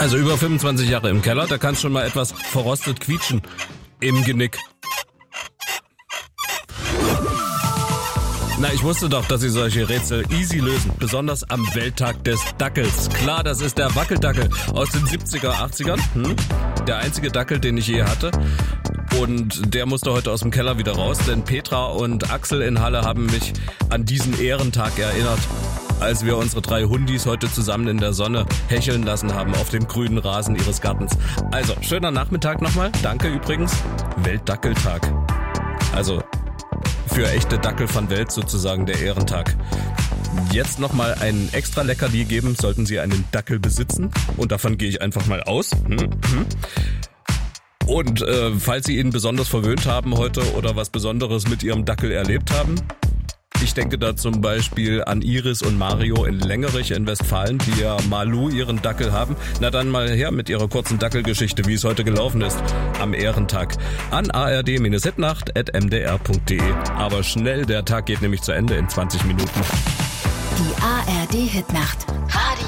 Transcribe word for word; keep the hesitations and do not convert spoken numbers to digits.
Also über fünfundzwanzig Jahre im Keller, da kann schon mal etwas verrostet quietschen im Genick. Na, ich wusste doch, dass Sie solche Rätsel easy lösen, besonders am Welttag des Dackels. Klar, das ist der Wackeldackel aus den siebziger, achtzigern. Hm? Der einzige Dackel, den ich je hatte. Und der musste heute aus dem Keller wieder raus, denn Petra und Axel in Halle haben mich an diesen Ehrentag erinnert, als wir unsere drei Hundis heute zusammen in der Sonne hecheln lassen haben auf dem grünen Rasen ihres Gartens. Also, schöner Nachmittag nochmal. Danke übrigens. Weltdackeltag. Also für echte Dackel von Welt sozusagen der Ehrentag. Jetzt nochmal ein extra Leckerli geben, sollten Sie einen Dackel besitzen. Und davon gehe ich einfach mal aus. Hm, hm. Und äh, falls Sie ihn besonders verwöhnt haben heute oder was Besonderes mit Ihrem Dackel erlebt haben, ich denke da zum Beispiel an Iris und Mario in Längerich in Westfalen, die ja Malu ihren Dackel haben. Na dann mal her mit ihrer kurzen Dackelgeschichte, wie es heute gelaufen ist am Ehrentag. An a r d hitnacht at m d r punkt d e. Aber schnell, der Tag geht nämlich zu Ende in zwanzig Minuten. Die A R D Hitnacht.